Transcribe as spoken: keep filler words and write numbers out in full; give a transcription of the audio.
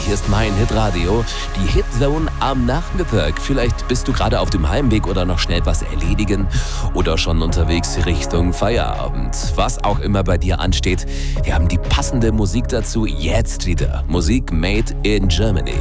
Hier ist mein Hitradio, die Hitzone am Nachmittag. Vielleicht bist du gerade auf dem Heimweg oder noch schnell was erledigen oder schon unterwegs Richtung Feierabend. Was auch immer bei dir ansteht, wir haben die passende Musik dazu jetzt wieder. Musik made in Germany.